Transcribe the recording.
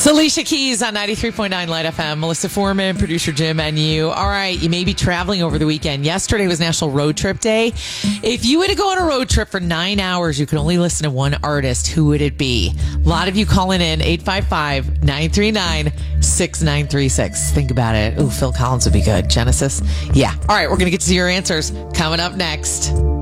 Alicia Keys on 93.9 Light FM. Melissa Foreman, producer Jim, and you. All right, you may be traveling over the weekend. Yesterday was National Road Trip Day. If you were to go on a road trip for 9 hours, you could only listen to one artist. Who would it be? A lot of you calling in 855-939-6936. Think about it. Ooh, Phil Collins would be good. Genesis? Yeah. All right, we're going to get to your answers coming up next.